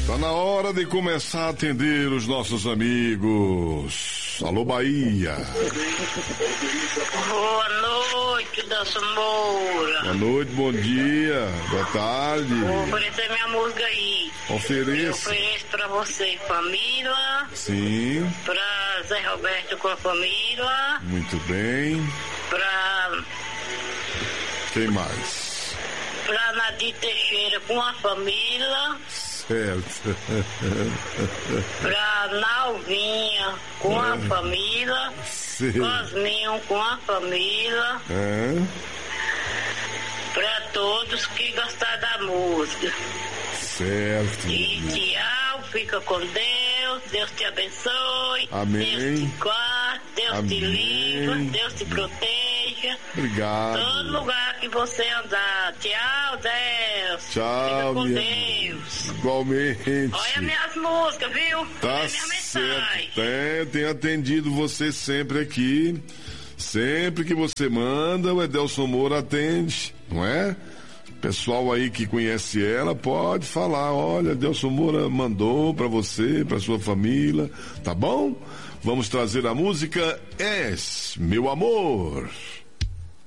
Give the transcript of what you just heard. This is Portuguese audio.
Tá na hora de começar a atender os nossos amigos. Alô, Bahia. Boa noite, Delson Moura. Boa noite, bom dia, boa tarde. Vou oferecer minha música aí. Eu Ofereça. ofereço pra você, família. Sim, Pra Zé Roberto com a família. muito bem. Pra Quem mais? Nadir Teixeira com a família. Certo. Pra Nalvinha com a família. Sim. Cosminho com a família. É, Pra todos que gostaram da música. certo. E tchau, fica com Deus, Deus te abençoe, Amém. Deus te guarde, Deus te Amém. livra, Deus te proteja. Obrigado. Todo lugar que você andar. Tchau, Deus. Tchau, Fica com minha. Deus. Igualmente. Olha minhas músicas, viu? Tá Olha minha mensagem. certo. Tem atendido você sempre aqui. Sempre que você manda, o Edelson Moura atende, não é? Pessoal aí que conhece ela pode falar, olha, Edelson Moura mandou pra você, pra sua família, tá bom? Vamos trazer a música És Meu Amor.